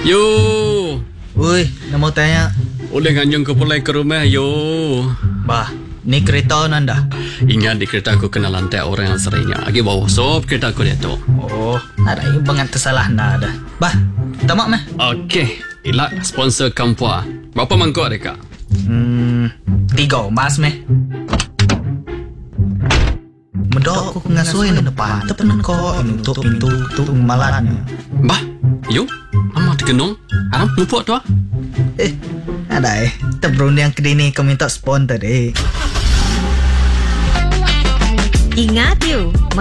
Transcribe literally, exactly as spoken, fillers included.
Yo. Ui, nak mau tanya. Boleh ganjung ke pulai ke rumah, yo. Bah, ni kereta nanda. Ingat di kereta aku kena lantai orang yang seringnya. Agi bawa sop kereta aku dia tu. Oh, ada yang bangat tersalah nada. Bah, tamak meh. Okey. Ilak sponsor Kampua. Berapa mangkuk adakah? Hmm, tiga mas meh. Medok aku ngasui di depan. Tepen kau nutup pintu tu malatnya. Bah, yo. Amat digenung. Haram lupa tu ah. Eh, ada eh. Terberundang ke dini kau minta sponsor tadi. Ingat you.